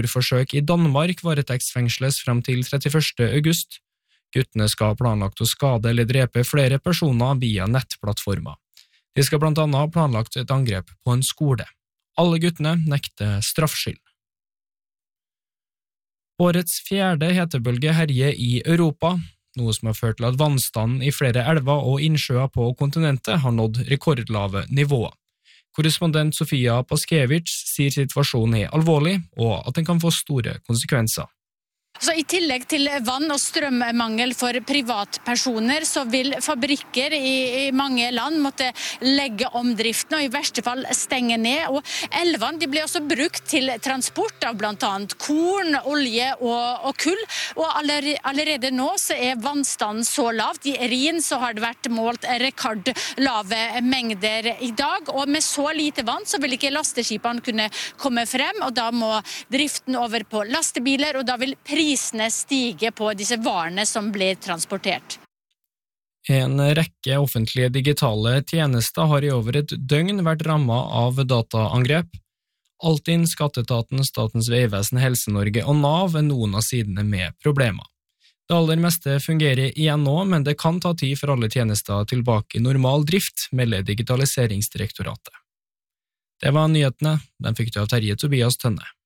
forsøk i Danmark varetektsfengsles frem til 31. august. Guttene skal ha planlagt å skade eller drepe flere personer via nettplattformer. De skal blant annet ha planlagt et angrep på en skole. Alle guttene nekter straffskyld. Årets 4. hetebølge herjer i Europa, noe som har ført til at vannstanden i flere elver og innsjøer på kontinentet har nådd rekordlave nivåer. Korrespondent Sofia Paskevich sier situasjonen er alvorlig, og at den kan få store konsekvenser. Så I tillegg til vann- og strømmangel for privatpersoner, så vil fabrikker i mange land måtte legge om driften og i verste fall stenge ned. Og elvene blir også brukt til transport av blant annet korn, olje og kull. Og allerede nå så vannstanden så lavt. I Rhin så har det vært målt rekordlave mengder i dag. Og med så lite vann så vil ikke lasteskipene kunne komme frem, og da må driften over på lastebiler, og da vil prisene stige på disse varene som blir transportert. En rekke offentlige digitale tjenester har i over et døgn vært rammet av dataangrep. Altinn, Skatteetaten, Statens vegvesen, Helse-Norge og Nav noen av sidene med problemer. Det aller meste fungerer igjen nå, men det kan ta tid for alle tjenester tilbake i normal drift, melder Digitaliseringsdirektoratet. Det var nyhetene. Den fikk du av Terje Tobias Tønne.